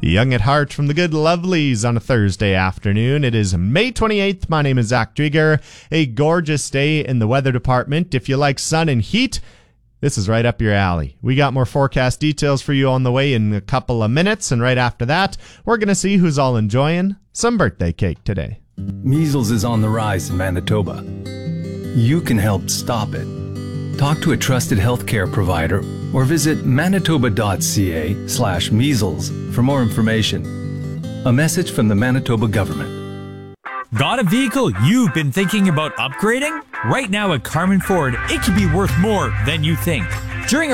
Young at heart from the good lovelies on a Thursday afternoon. It is May 28th. My name is Zach Drieger. A gorgeous day in the weather department. If you like sun and heat, this is right up your alley. We got more forecast details for you on the way in a couple of minutes. And right after that, we're going to see who's all enjoying some birthday cake today. Measles is on the rise in Manitoba. You can help stop it. Talk to a trusted healthcare provider or visit manitoba.ca/measles for more information. A message from the Manitoba government. Got a vehicle you've been thinking about upgrading? Right now at Carman Ford, it could be worth more than you think. During